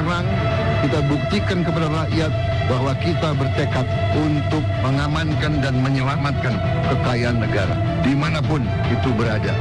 sekarang kita buktikan kepada rakyat bahwa kita bertekad untuk mengamankan dan menyelamatkan kekayaan negara dimanapun itu berada.